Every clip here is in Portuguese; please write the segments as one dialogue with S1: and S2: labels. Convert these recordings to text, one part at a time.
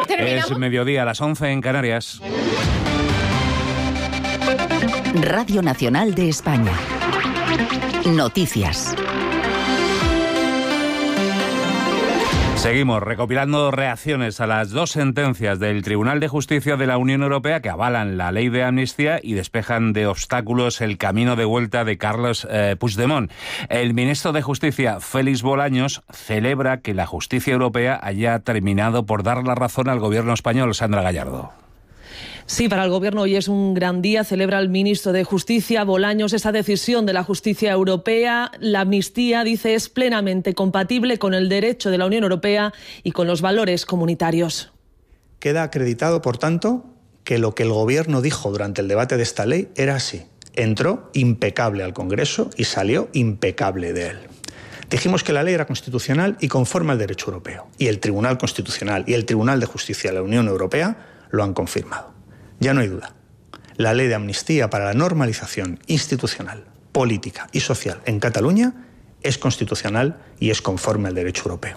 S1: Es mediodía, a las 11 en Canarias.
S2: Radio Nacional de España. Noticias.
S1: Seguimos recopilando reacciones a las dos sentencias del Tribunal de Justicia de la Unión Europea que avalan la ley de amnistía y despejan de obstáculos el camino de vuelta de Carles Puigdemont. El ministro de Justicia, Félix Bolaños, celebra que la justicia europea haya terminado por dar la razón al gobierno español. Sandra Gallardo.
S3: Sí, para el Gobierno hoy es un gran día. Celebra el ministro de Justicia, Bolaños, esa decisión de la justicia europea. La amnistía, dice, es plenamente compatible con el derecho de la Unión Europea y con los valores comunitarios.
S4: Queda acreditado, por tanto, que lo que el Gobierno dijo durante el debate de esta ley era así. Entró impecable al Congreso y salió impecable de él. Dijimos que la ley era constitucional y conforme al derecho europeo. Y el Tribunal Constitucional y el Tribunal de Justicia de la Unión Europea lo han confirmado. Ya no hay duda. La ley de amnistía para la normalización institucional, política y social en Cataluña es constitucional y es conforme al derecho europeo.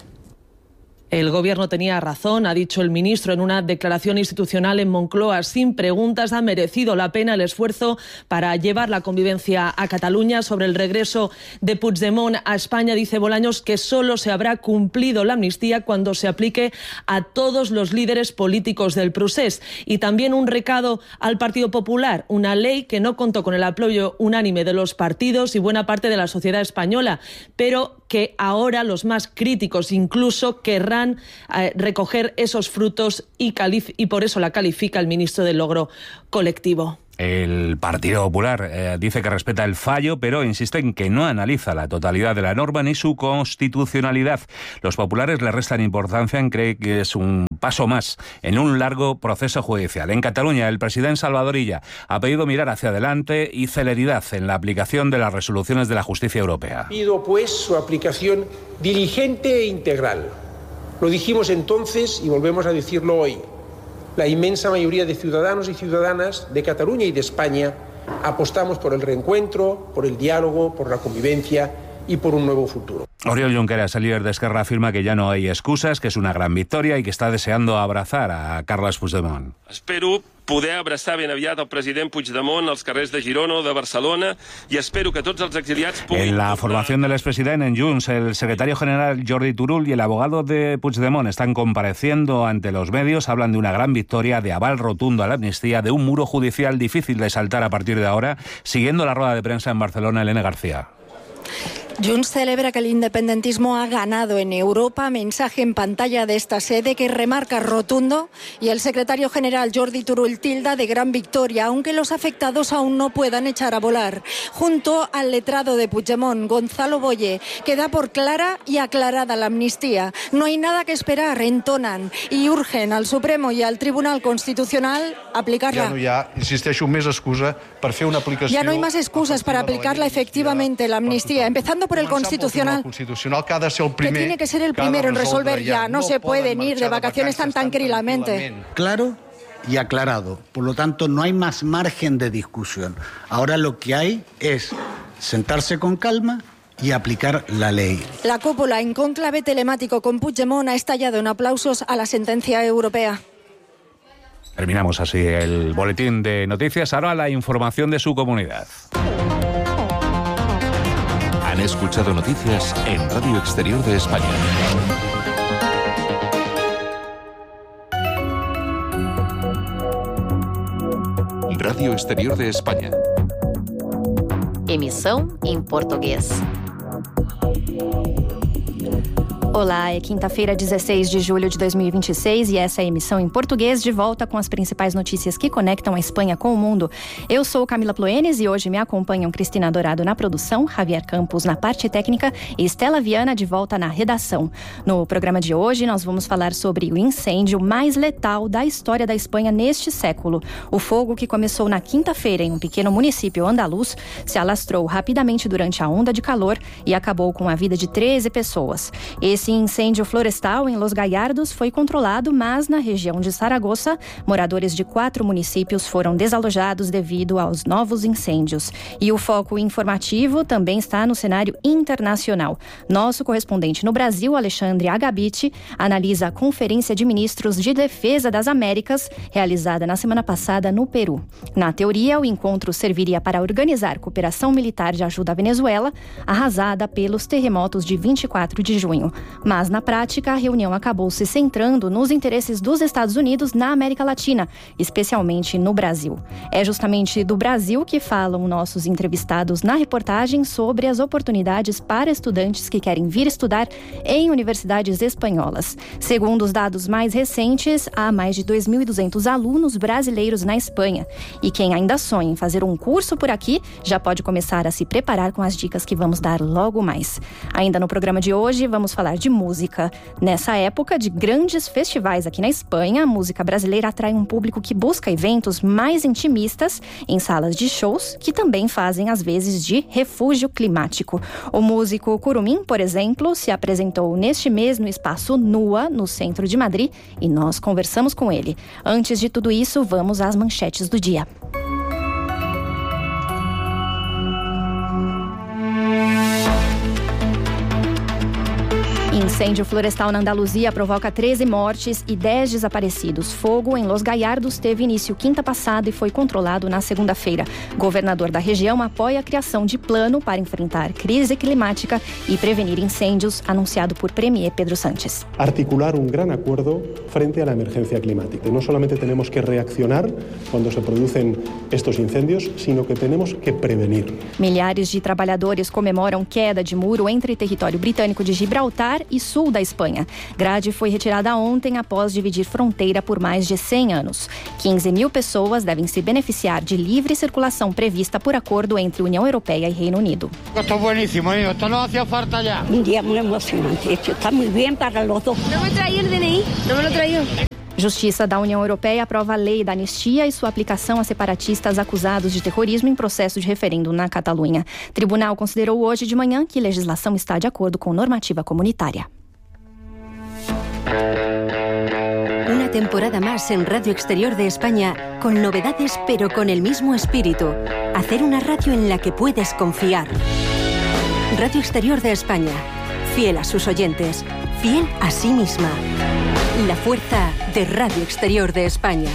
S3: El Gobierno tenía razón, ha dicho el ministro en una declaración institucional en Moncloa. Sin preguntas, ha merecido la pena el esfuerzo para llevar la convivencia a Cataluña. Sobre el regreso de Puigdemont a España, dice Bolaños que solo se habrá cumplido la amnistía cuando se aplique a todos los líderes políticos del procés. Y también un recado al Partido Popular, una ley que no contó con el apoyo unánime de los partidos y buena parte de la sociedad española, pero que ahora los más críticos incluso querrán recoger esos frutos y por eso la califica el ministro del logro colectivo.
S1: El Partido Popular dice que respeta el fallo, pero insiste en que no analiza la totalidad de la norma ni su constitucionalidad. Los populares le restan importancia en creer que es un paso más en un largo proceso judicial. En Cataluña, el presidente Salvador Illa ha pedido mirar hacia adelante y celeridad en la aplicación de las resoluciones de la justicia europea.
S5: Pido, pues, su aplicación diligente e integral. Lo dijimos entonces y volvemos a decirlo hoy. La inmensa mayoría de ciudadanos y ciudadanas de Cataluña y de España apostamos por el reencuentro, por el diálogo, por la convivencia y por un nuevo futuro.
S1: Oriol Junqueras, el líder de Esquerra, afirma que ya no hay excusas, que es una gran victoria y que está deseando abrazar a Carles Puigdemont.
S6: Espero poder abraçar ben aviat el president Puigdemont als carrers de Girona o de Barcelona i espero que tots els exiliats puguin...
S1: En la formación del expresidente en Junts, el secretario general Jordi Turull y el abogado de Puigdemont están compareciendo ante los medios. Hablan de una gran victoria, de aval rotundo a la amnistía, de un muro judicial difícil de saltar a partir de ahora. Siguiendo la rueda de prensa en Barcelona, Elena García.
S7: Junts celebra que el independentismo ha ganado en Europa, mensaje en pantalla de esta sede que remarca rotundo, y el secretario general Jordi Turull tilda de gran victoria, aunque los afectados aún no puedan echar a volar. Junto al letrado de Puigdemont, Gonzalo Boye, que da por clara y aclarada la amnistía. No hay nada que esperar, entonan, y urgen al Supremo y al Tribunal Constitucional aplicarla.
S8: Ja no hi ha, insisteixo, més excusa per fer una aplicació...
S7: Ya no hay más excusas para aplicarla efectivamente, la amnistía, empezando por el Constitucional,
S8: que ha de ser el primer,
S7: que tiene que ser el primero en resolver ya. No se pueden ir de vacaciones tan tranquilamente.
S9: Claro y aclarado. Por lo tanto, no hay más margen de discusión. Ahora lo que hay es sentarse con calma y aplicar la ley.
S7: La cúpula en cónclave telemático con Puigdemont ha estallado en aplausos a la sentencia europea.
S1: Terminamos así el boletín de noticias. Ahora la información de su comunidad.
S10: Han escuchado noticias en Radio Exterior de España. Radio Exterior de España.
S11: Emissão em português. Olá, é quinta-feira, 16 de julho de 2026 e essa é a emissão em português, de volta com as principais notícias que conectam a Espanha com o mundo. Eu sou Camila Ploenes e hoje me acompanham Cristina Dourado na produção, Javier Campos na parte técnica e Estela Viana de volta na redação. No programa de hoje nós vamos falar sobre o incêndio mais letal da história da Espanha neste século. O fogo, que começou na quinta-feira em um pequeno município andaluz, se alastrou rapidamente durante a onda de calor e acabou com a vida de 13 pessoas. Esse Esse incêndio florestal em Los Gallardos foi controlado, mas na região de Saragoça, moradores de 4 municípios foram desalojados devido aos novos incêndios. E o foco informativo também está no cenário internacional. Nosso correspondente no Brasil, Alexandre Agabiti, analisa a Conferência de Ministros de Defesa das Américas, realizada na semana passada no Peru. Na teoria, o encontro serviria para organizar cooperação militar de ajuda à Venezuela, arrasada pelos terremotos de 24 de junho. Mas, na prática, a reunião acabou se centrando nos interesses dos Estados Unidos na América Latina, especialmente no Brasil. É justamente do Brasil que falam nossos entrevistados na reportagem sobre as oportunidades para estudantes que querem vir estudar em universidades espanholas. Segundo os dados mais recentes, há mais de 2.200 alunos brasileiros na Espanha. E quem ainda sonha em fazer um curso por aqui, já pode começar a se preparar com as dicas que vamos dar logo mais. Ainda no programa de hoje, vamos falar de música. Nessa época de grandes festivais aqui na Espanha, a música brasileira atrai um público que busca eventos mais intimistas em salas de shows, que também fazem às vezes de refúgio climático. O músico Curumim, por exemplo, se apresentou neste mês no espaço Nua, no centro de Madrid, e nós conversamos com ele. Antes de tudo isso, vamos às manchetes do dia. Incêndio florestal na Andaluzia provoca 13 mortes e 10 desaparecidos. Fogo em Los Gallardos teve início quinta passada e foi controlado na segunda-feira. Governador da região apoia a criação de plano para enfrentar crise climática e prevenir incêndios, anunciado por Premier Pedro Sánchez.
S12: Articular un gran acuerdo frente a la emergencia climática. No solamente tenemos que reaccionar cuando se producen estos incendios, sino que tenemos que prevenir.
S11: Milhares de trabalhadores comemoram queda de muro entre território britânico de Gibraltar e sul da Espanha. Grade foi retirada ontem após dividir fronteira por mais de 100 anos. 15.000 pessoas devem se beneficiar de livre circulação prevista por acordo entre União Europeia e Reino Unido.
S13: Esto es buenísimo, esto no hacía falta ya.
S14: Un día muy emocionante, esto está muy bien para los dos.
S15: No me traía el DNI, no me lo traía.
S11: Justiça da União Europeia aprova a lei da anistia e sua aplicação a separatistas acusados de terrorismo em processo de referendo na Catalunha. Tribunal considerou hoje de manhã que a legislação está de acordo com normativa comunitária.
S2: Una temporada más en Radio Exterior de España, con novedades pero con el mismo espíritu. Hacer una radio en la que puedes confiar. Radio Exterior de España, fiel a sus oyentes, fiel a sí misma. La fuerza de Radio Exterior de España.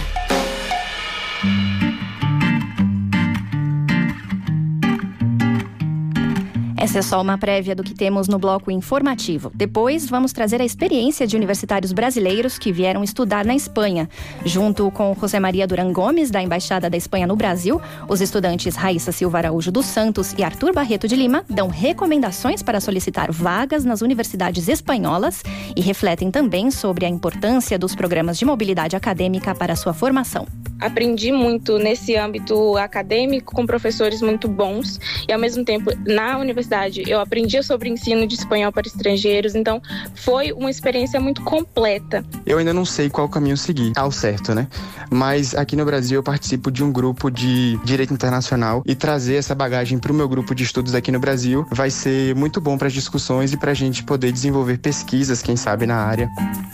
S11: Essa é só uma prévia do que temos no bloco informativo. Depois, vamos trazer a experiência de universitários brasileiros que vieram estudar na Espanha. Junto com José Maria Duran Gomes, da Embaixada da Espanha no Brasil, os estudantes Raíssa Silva Araújo dos Santos e Arthur Barreto de Lima dão recomendações para solicitar vagas nas universidades espanholas e refletem também sobre a importância dos programas de mobilidade acadêmica para a sua formação.
S16: Aprendi muito nesse âmbito acadêmico com professores muito bons e, ao mesmo tempo, na universidade eu aprendia sobre ensino de espanhol para estrangeiros, então foi uma experiência muito completa.
S17: Eu ainda não sei qual caminho seguir ao certo, né? Mas aqui no Brasil eu participo de um grupo de Direito Internacional e trazer essa bagagem para o meu grupo de estudos aqui no Brasil vai ser muito bom para as discussões e para a gente poder desenvolver pesquisas, quem sabe, na área.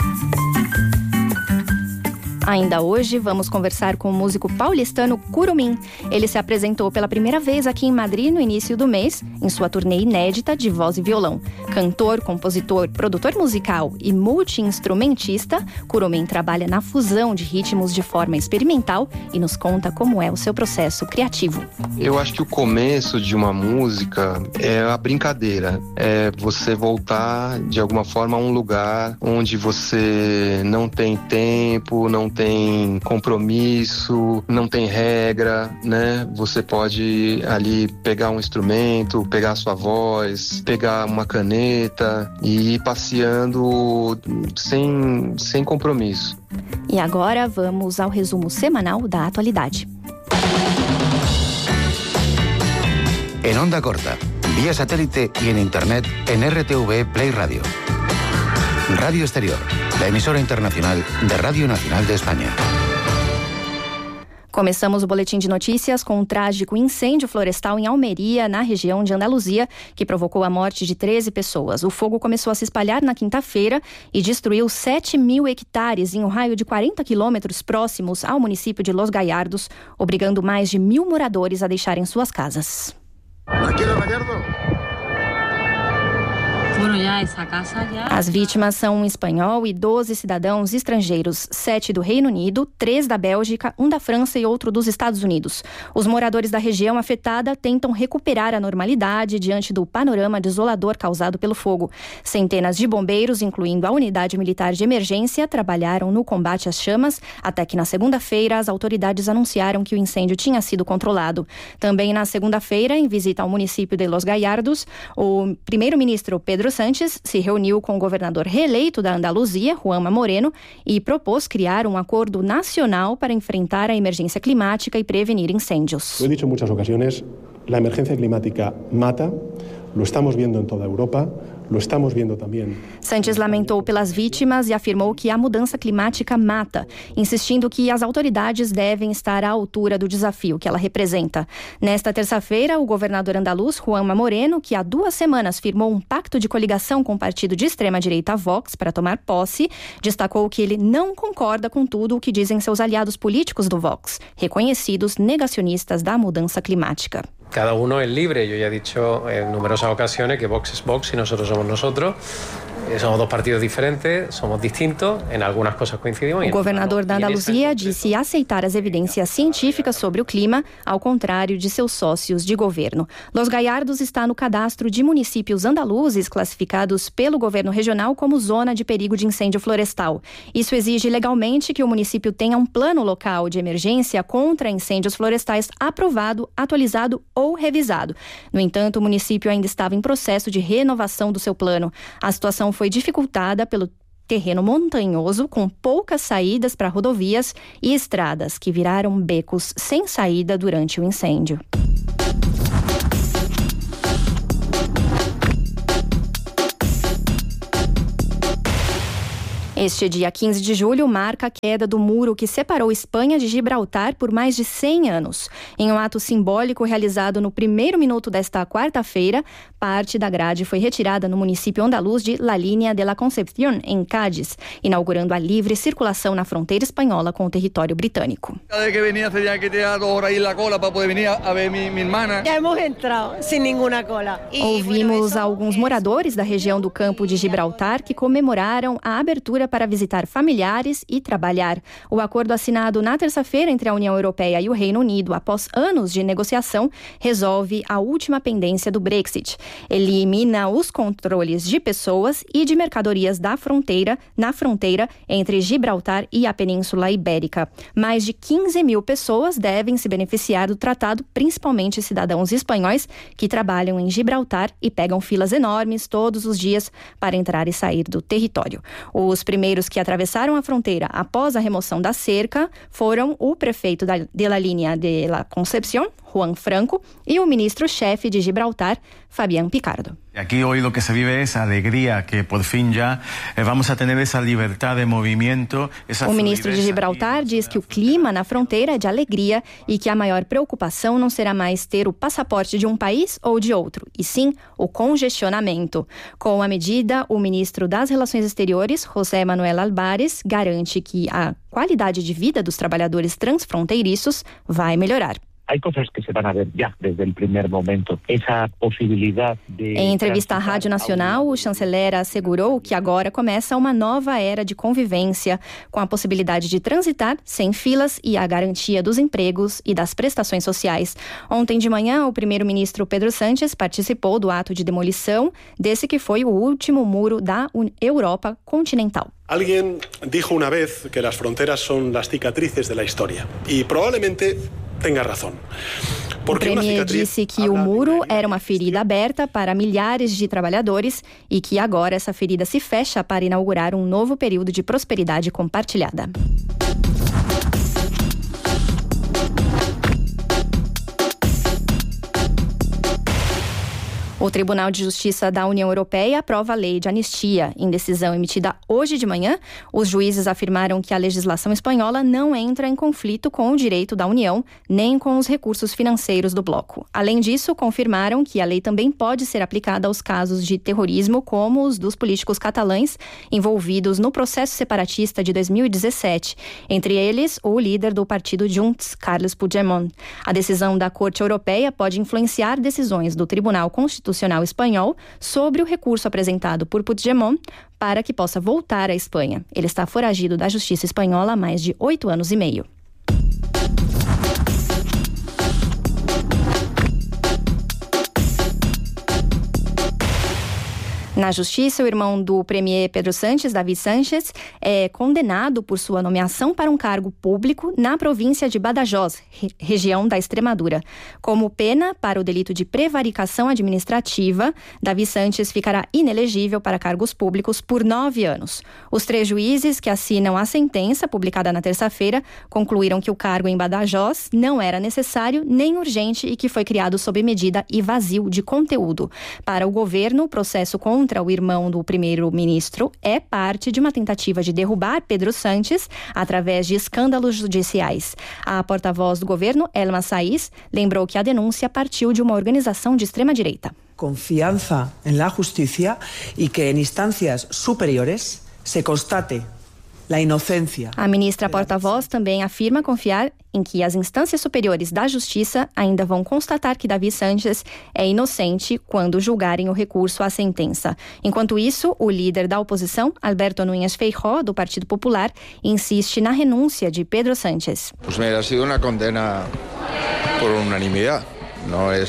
S11: Ainda hoje, vamos conversar com o músico paulistano Curumim. Ele se apresentou pela primeira vez aqui em Madrid no início do mês, em sua turnê inédita de voz e violão. Cantor, compositor, produtor musical e multi-instrumentista, Curumim trabalha na fusão de ritmos de forma experimental e nos conta como é o seu processo criativo.
S18: Eu acho que o começo de uma música é a brincadeira. É você voltar, de alguma forma, a um lugar onde você não tem tempo, não tem compromisso, não tem regra, né? Você pode ali pegar um instrumento, pegar a sua voz, pegar uma caneta e ir passeando sem compromisso.
S11: E agora vamos ao resumo semanal da atualidade.
S19: En onda corta, vía satélite y en internet en RTV Play Radio. Radio Exterior, la emisora internacional de Radio Nacional de España.
S11: Começamos o boletim de notícias com um trágico incêndio florestal em Almeria, na região de Andaluzia, que provocou a morte de 13 pessoas. O fogo começou a se espalhar na quinta-feira e destruiu 7.000 hectares em um raio de 40 quilômetros próximos ao município de Los Gallardos, obrigando mais de 1.000 moradores a deixarem suas casas. As vítimas são um espanhol e 12 cidadãos estrangeiros, 7 do Reino Unido, 3 da Bélgica, 1 da França e outro dos Estados Unidos. Os moradores da região afetada tentam recuperar a normalidade diante do panorama desolador causado pelo fogo. Centenas de bombeiros, incluindo a unidade militar de emergência, trabalharam no combate às chamas, até que na segunda-feira as autoridades anunciaram que o incêndio tinha sido controlado. Também na segunda-feira, em visita ao município de Los Gallardos, o primeiro-ministro Pedro Sánchez se reuniu com o governador reeleito da Andaluzia, Juanma Moreno, e propôs criar um acordo nacional para enfrentar a emergência climática e prevenir incêndios.
S12: Lo he dicho en muchas ocasiones, la emergencia climática mata, lo estamos viendo en toda Europa. Lo estamos viendo también.
S11: Sánchez lamentou pelas vítimas e afirmou que a mudança climática mata, insistindo que as autoridades devem estar à altura do desafio que ela representa. Nesta terça-feira, o governador andaluz, Juanma Moreno, que há 2 semanas firmou um pacto de coligação com o partido de extrema-direita Vox para tomar posse, destacou que ele não concorda com tudo o que dizem seus aliados políticos do Vox, reconhecidos negacionistas da mudança climática.
S20: Cada uno es libre. Yo ya he dicho en numerosas ocasiones que Vox es Vox y nosotros somos nosotros. Somos 2 partidos diferentes, somos distintos, em algumas coisas coincidimos.
S11: O governador da Andaluzia disse aceitar as evidências científicas sobre o clima, ao contrário de seus sócios de governo. Los Gallardos está no cadastro de municípios andaluzes classificados pelo governo regional como zona de perigo de incêndio florestal. Isso exige legalmente que o município tenha um plano local de emergência contra incêndios florestais aprovado, atualizado ou revisado. No entanto, o município ainda estava em processo de renovação do seu plano. A situação foi dificultada pelo terreno montanhoso, com poucas saídas para rodovias e estradas, que viraram becos sem saída durante o incêndio. Este dia 15 de julho marca a queda do muro que separou Espanha de Gibraltar por mais de 100 anos. Em um ato simbólico realizado no primeiro minuto desta quarta-feira, parte da grade foi retirada no município andaluz de La Línea de la Concepción, em Cádiz, inaugurando a livre circulação na fronteira espanhola com o território britânico.
S21: Cada vez que venía tenía que tirar 2 horas ahí la cola para poder venir a ver mi hermana.
S15: Ya hemos entrado sin ninguna cola.
S11: Ouvimos alguns moradores da região do Campo de Gibraltar que comemoraram a abertura para visitar familiares e trabalhar. O acordo assinado na terça-feira entre a União Europeia e o Reino Unido, após anos de negociação, resolve a última pendência do Brexit. Elimina os controles de pessoas e de mercadorias na fronteira entre Gibraltar e a Península Ibérica. Mais de 15.000 pessoas devem se beneficiar do tratado, principalmente cidadãos espanhóis que trabalham em Gibraltar e pegam filas enormes todos os dias para entrar e sair do território. Os primeiros que atravessaram a fronteira após a remoção da cerca foram o prefeito de La Línea de la Concepción, Juan Franco, e o ministro-chefe de Gibraltar, Fabián Picardo.
S22: Aquí hoy lo que se vive es alegría, que por fin ya vamos a tener esa libertad de movimiento.
S11: O ministro de Gibraltar diz que o clima na fronteira é de alegria e que a maior preocupação não será mais ter o passaporte de um país ou de outro, e sim o congestionamento. Com a medida, o ministro das Relações Exteriores, José Manuel Álvarez, garante que a qualidade de vida dos trabalhadores transfronteiriços vai melhorar.
S23: Hay cosas que se van a ver ya desde el primer momento. Esa posibilidad de...
S11: Em entrevista à Rádio Nacional, o chanceler assegurou que agora começa uma nova era de convivência, com a possibilidade de transitar sem filas e a garantia dos empregos e das prestações sociais. Ontem de manhã, o primeiro-ministro Pedro Sánchez participou do ato de demolição desse que foi o último muro da Europa continental.
S24: Alguien dijo una vez que las fronteras son las cicatrices de la historia y probablemente tenha razão.
S11: O premier disse que o muro era uma ferida aberta para milhares de trabalhadores e que agora essa ferida se fecha para inaugurar um novo período de prosperidade compartilhada. O Tribunal de Justiça da União Europeia aprova a lei de anistia. Em decisão emitida hoje de manhã, os juízes afirmaram que a legislação espanhola não entra em conflito com o direito da União, nem com os recursos financeiros do bloco. Além disso, confirmaram que a lei também pode ser aplicada aos casos de terrorismo, como os dos políticos catalães envolvidos no processo separatista de 2017. Entre eles, o líder do partido Junts, Carles Puigdemont. A decisão da Corte Europeia pode influenciar decisões do Tribunal Constitucional espanhol sobre o recurso apresentado por Puigdemont para que possa voltar à Espanha. Ele está foragido da justiça espanhola há mais de 8 anos e meio. Na justiça, o irmão do premier Pedro Sánchez, David Sánchez, é condenado por sua nomeação para um cargo público na província de Badajoz, região da Extremadura. Como pena para o delito de prevaricação administrativa, David Sánchez ficará inelegível para cargos públicos por 9 anos. Os 3 juízes que assinam a sentença, publicada na terça-feira, concluíram que o cargo em Badajoz não era necessário nem urgente e que foi criado sob medida e vazio de conteúdo. Para o governo, o processo contra o irmão do primeiro-ministro é parte de uma tentativa de derrubar Pedro Sánchez através de escândalos judiciais. A porta-voz do governo, Elma Saiz, lembrou que a denúncia partiu de uma organização de extrema-direita.
S3: Confiança na justiça e que em instâncias superiores se constate a inocência.
S11: A ministra porta-voz também afirma confiar em que as instâncias superiores da justiça ainda vão constatar que David Sánchez é inocente quando julgarem o recurso à sentença. Enquanto isso, o líder da oposição, Alberto Núñez Feijóo, do Partido Popular, insiste na renúncia de Pedro Sánchez.
S4: Pues mira, ha sido una condena por unanimidad, não é...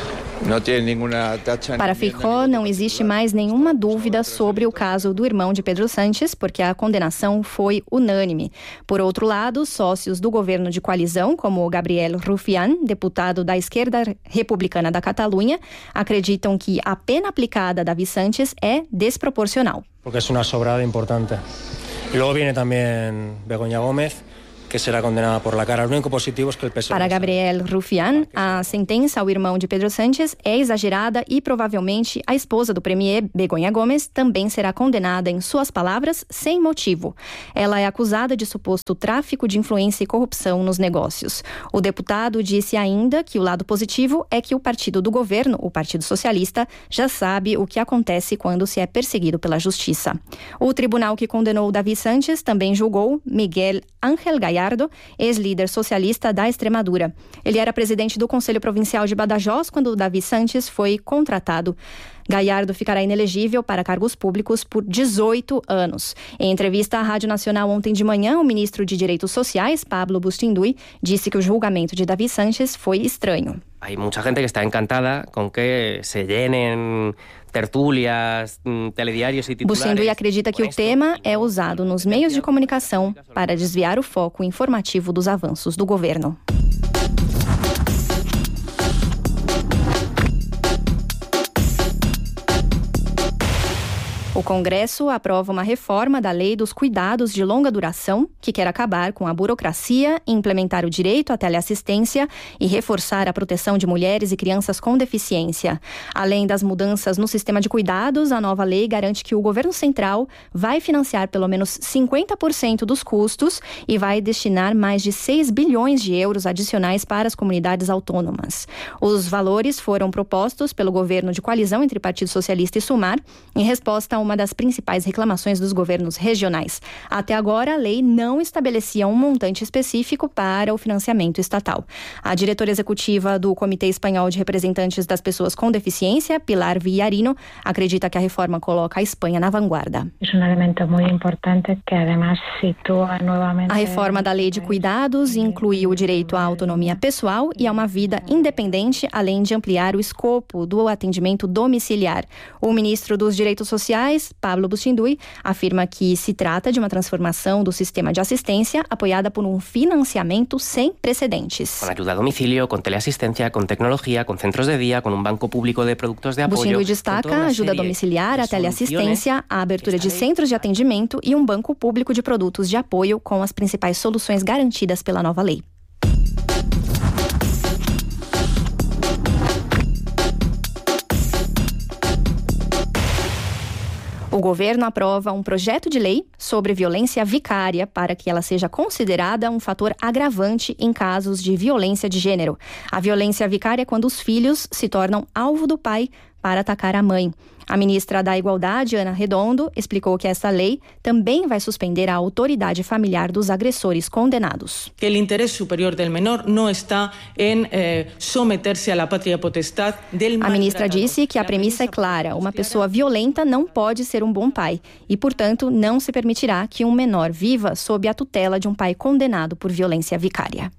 S11: Para Feijóo, não existe mais nenhuma dúvida sobre o caso do irmão de Pedro Sánchez, porque a condenação foi unânime. Por outro lado, sócios do governo de coalizão, como Gabriel Rufián, deputado da esquerda republicana da Catalunha, acreditam que a pena aplicada a David Sánchez é desproporcional.
S5: Porque é uma sobrada importante. E logo vem também Begoña Gómez, que será condenada por la cara. O único positivo é que o PSOE...
S11: Para Gabriel Rufián, a sentença ao irmão de Pedro Sánchez é exagerada e provavelmente a esposa do premier, Begoña Gómez, também será condenada, em suas palavras, sem motivo. Ela é acusada de suposto tráfico de influência e corrupção nos negócios. O deputado disse ainda que o lado positivo é que o partido do governo, o Partido Socialista, já sabe o que acontece quando se é perseguido pela justiça. O tribunal que condenou David Sánchez também julgou Miguel Ángel Gallardo, ex-líder socialista da Extremadura. Ele era presidente do Conselho Provincial de Badajoz quando David Sánchez foi contratado. Gallardo ficará inelegível para cargos públicos por 18 anos. Em entrevista à Rádio Nacional ontem de manhã, o ministro de Direitos Sociais, Pablo Bustinduy, disse que o julgamento de David Sánchez foi estranho.
S6: Hay mucha gente que está encantada con que se llenen tertúlias, telediarios e titulares.
S11: Bustinduy acredita que o tema é usado nos meios de comunicação para desviar o foco informativo dos avanços do governo. O Congresso aprova uma reforma da Lei dos Cuidados de Longa Duração, que quer acabar com a burocracia, implementar o direito à teleassistência e reforçar a proteção de mulheres e crianças com deficiência. Além das mudanças no sistema de cuidados, a nova lei garante que o governo central vai financiar pelo menos 50% dos custos e vai destinar mais de 6 bilhões de euros adicionais para as comunidades autônomas. Os valores foram propostos pelo governo de coalizão entre Partido Socialista e Sumar, em resposta a uma das principais reclamações dos governos regionais. Até agora, a lei não estabelecia um montante específico para o financiamento estatal. A diretora executiva do Comitê Espanhol de Representantes das Pessoas com Deficiência, Pilar Villarino, acredita que a reforma coloca a Espanha na vanguarda.
S25: É um elemento muito importante que, además, situa novamente...
S11: A reforma da Lei de Cuidados inclui o direito à autonomia pessoal e a uma vida independente, além de ampliar o escopo do atendimento domiciliar. O ministro dos Direitos Sociais, Pablo Bustinduy, afirma que se trata de uma transformação do sistema de assistência apoiada por um financiamento sem precedentes.
S6: Com ajuda a domicílio, com teleassistência, com tecnologia, com centros de dia, com um banco público de produtos de apoio.
S11: Bustinduy destaca a ajuda domiciliar, a teleassistência, a abertura de centros de atendimento e um banco público de produtos de apoio com as principais soluções garantidas pela nova lei. O governo aprova um projeto de lei sobre violência vicária para que ela seja considerada um fator agravante em casos de violência de gênero. A violência vicária é quando os filhos se tornam alvo do pai para atacar a mãe. A ministra da Igualdade, Ana Redondo, explicou que essa lei também vai suspender a autoridade familiar dos agressores condenados.
S1: O interesse superior do menor não está em someter-se à pátria potestad del
S11: A ministra disse que a premissa é clara: uma pessoa violenta não pode ser um bom pai e, portanto, não se permitirá que um menor viva sob a tutela de um pai condenado por violência vicária.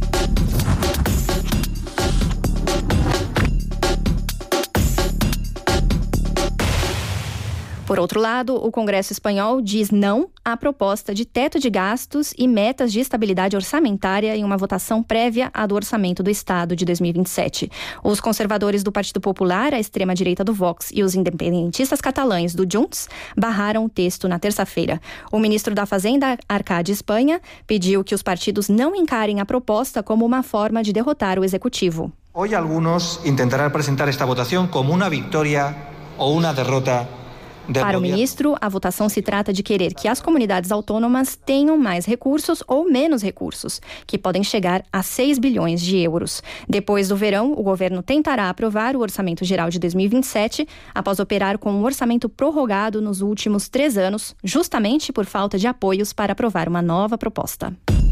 S11: Por outro lado, o Congresso espanhol diz não à proposta de teto de gastos e metas de estabilidade orçamentária em uma votação prévia à do orçamento do Estado de 2027. Os conservadores do Partido Popular, a extrema-direita do Vox e os independentistas catalães do Junts barraram o texto na terça-feira. O ministro da Fazenda, Arcadi Espanha, pediu que os partidos não encarem a proposta como uma forma de derrotar o executivo.
S7: Hoy algunos intentarán presentar esta votación como una victoria o una derrota.
S11: Para o ministro, a votação se trata de querer que as comunidades autônomas tenham mais recursos ou menos recursos, que podem chegar a 6 bilhões de euros. Depois do verão, o governo tentará aprovar o Orçamento Geral de 2027, após operar com um orçamento prorrogado nos últimos 3 anos, justamente por falta de apoios para aprovar uma nova proposta.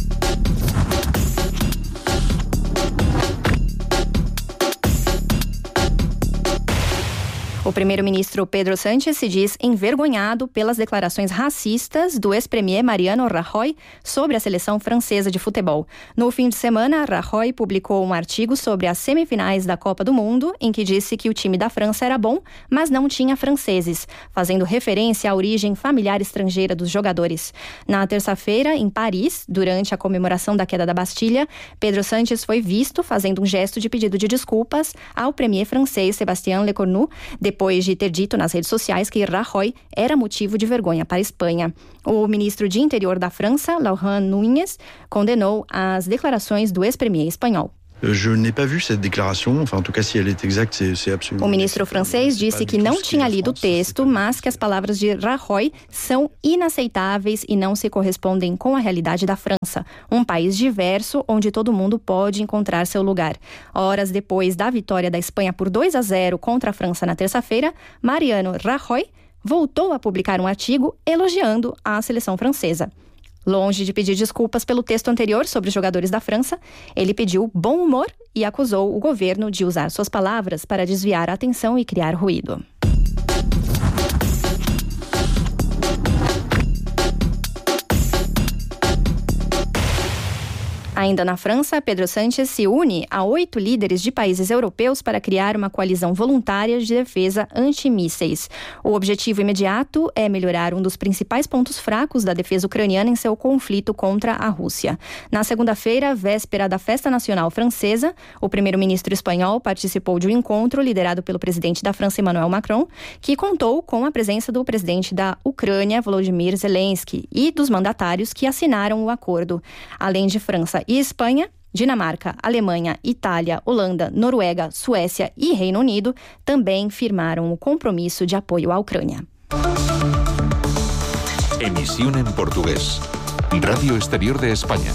S11: O primeiro-ministro Pedro Sánchez se diz envergonhado pelas declarações racistas do ex-premier Mariano Rajoy sobre a seleção francesa de futebol. No fim de semana, Rajoy publicou um artigo sobre as semifinais da Copa do Mundo, em que disse que o time da França era bom, mas não tinha franceses, fazendo referência à origem familiar estrangeira dos jogadores. Na terça-feira, em Paris, durante a comemoração da queda da Bastilha, Pedro Sánchez foi visto fazendo um gesto de pedido de desculpas ao premier francês Sébastien Lecornu, depois de ter dito nas redes sociais que Rajoy era motivo de vergonha para a Espanha. O ministro de Interior da França, Laurent Nunez, condenou as declarações do ex-premier espanhol. O ministro francês disse que não tinha lido o texto, mas que as palavras de Rajoy são inaceitáveis e não se correspondem com a realidade da França, um país diverso onde todo mundo pode encontrar seu lugar. Horas depois da vitória da Espanha por 2-0 contra a França na terça-feira, Mariano Rajoy voltou a publicar um artigo elogiando a seleção francesa. Longe de pedir desculpas pelo texto anterior sobre os jogadores da França, ele pediu bom humor e acusou o governo de usar suas palavras para desviar a atenção e criar ruído. Ainda na França, Pedro Sánchez se une a 8 líderes de países europeus para criar uma coalizão voluntária de defesa antimísseis. O objetivo imediato é melhorar um dos principais pontos fracos da defesa ucraniana em seu conflito contra a Rússia. Na segunda-feira, véspera da Festa Nacional Francesa, o primeiro-ministro espanhol participou de um encontro liderado pelo presidente da França, Emmanuel Macron, que contou com a presença do presidente da Ucrânia, Volodymyr Zelensky, e dos mandatários que assinaram o acordo. Além de França e Espanha, Dinamarca, Alemanha, Itália, Holanda, Noruega, Suécia e Reino Unido também firmaram o compromisso de apoio à Ucrânia.
S8: Emisión en portugués. Radio Exterior de España.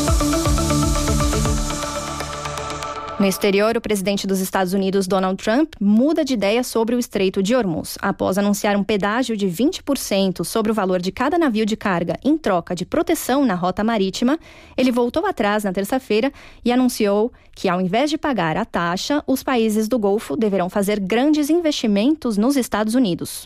S11: No exterior, o presidente dos Estados Unidos, Donald Trump, muda de ideia sobre o Estreito de Hormuz. Após anunciar um pedágio de 20% sobre o valor de cada navio de carga em troca de proteção na rota marítima, ele voltou atrás na terça-feira e anunciou que, ao invés de pagar a taxa, os países do Golfo deverão fazer grandes investimentos nos Estados Unidos.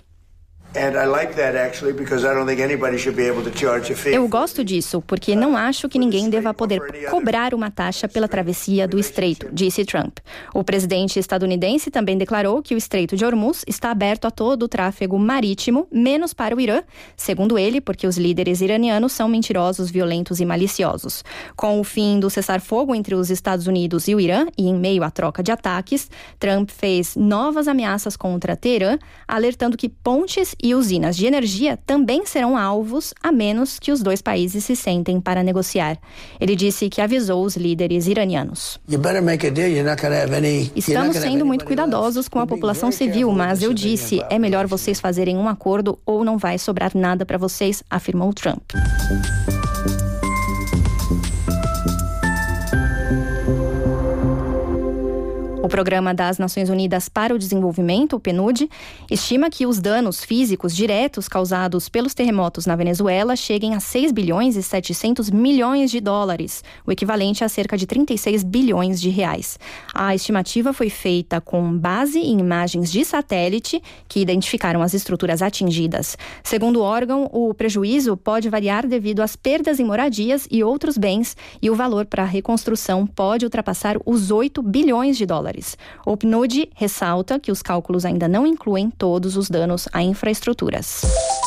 S11: Eu gosto disso, porque não acho que ninguém deva poder cobrar uma taxa pela travessia do Estreito, disse Trump. O presidente estadunidense também declarou que o Estreito de Hormuz está aberto a todo o tráfego marítimo, menos para o Irã, segundo ele, porque os líderes iranianos são mentirosos, violentos e maliciosos. Com o fim do cessar-fogo entre os Estados Unidos e o Irã, e em meio à troca de ataques, Trump fez novas ameaças contra Teherã, alertando que pontes e usinas de energia também serão alvos, a menos que os dois países se sentem para negociar. Ele disse que avisou os líderes iranianos. Estamos sendo muito cuidadosos com a população civil, mas eu disse, é melhor vocês fazerem um acordo ou não vai sobrar nada para vocês, afirmou Trump. O Programa das Nações Unidas para o Desenvolvimento, o PNUD, estima que os danos físicos diretos causados pelos terremotos na Venezuela cheguem a 6 bilhões e 700 milhões de dólares, o equivalente a cerca de 36 bilhões de reais. A estimativa foi feita com base em imagens de satélite que identificaram as estruturas atingidas. Segundo o órgão, o prejuízo pode variar devido às perdas em moradias e outros bens, e o valor para a reconstrução pode ultrapassar os 8 bilhões de dólares. O PNUD ressalta que os cálculos ainda não incluem todos os danos a infraestruturas.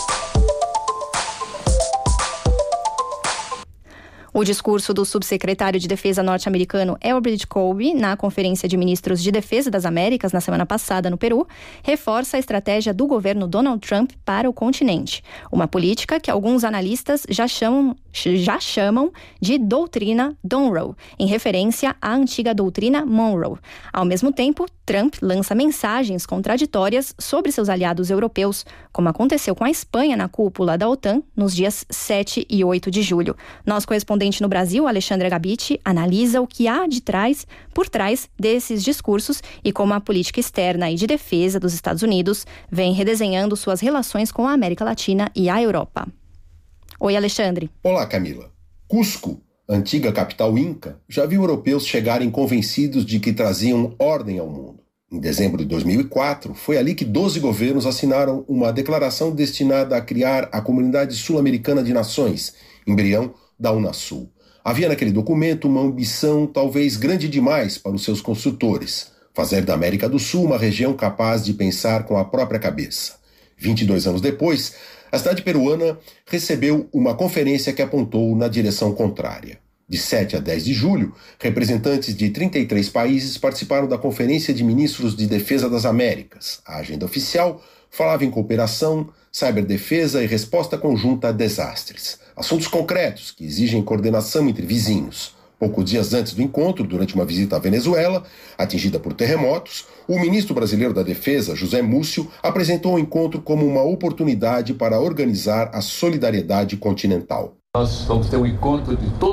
S11: O discurso do subsecretário de Defesa norte-americano Elbert Colby na Conferência de Ministros de Defesa das Américas na semana passada no Peru reforça a estratégia do governo Donald Trump para o continente. Uma política que alguns analistas já chamam de doutrina Monroe, em referência à antiga doutrina Monroe. Ao mesmo tempo, Trump lança mensagens contraditórias sobre seus aliados europeus, como aconteceu com a Espanha na cúpula da OTAN nos dias 7 e 8 de julho. Nosso correspondente no Brasil, Alexandre Gabitti, analisa o que há por trás desses discursos e como a política externa e de defesa dos Estados Unidos vem redesenhando suas relações com a América Latina e a Europa. Oi, Alexandre.
S2: Olá, Camila. Cusco, antiga capital inca, já viu europeus chegarem convencidos de que traziam ordem ao mundo. Em dezembro de 2004, foi ali que 12 governos assinaram uma declaração destinada a criar a Comunidade Sul-Americana de Nações, embrião da Unasul. Havia naquele documento uma ambição talvez grande demais para os seus construtores, fazer da América do Sul uma região capaz de pensar com a própria cabeça. 22 anos depois, a cidade peruana recebeu uma conferência que apontou na direção contrária. De 7 a 10 de julho, representantes de 33 países participaram da Conferência de Ministros de Defesa das Américas. A agenda oficial falava em cooperação, ciberdefesa e resposta conjunta a desastres. Assuntos concretos que exigem coordenação entre vizinhos. Poucos dias antes do encontro, durante uma visita à Venezuela, atingida por terremotos, o ministro brasileiro da Defesa, José Múcio, apresentou o encontro como uma oportunidade para organizar a solidariedade continental.
S9: Nós vamos ter um encontro de todos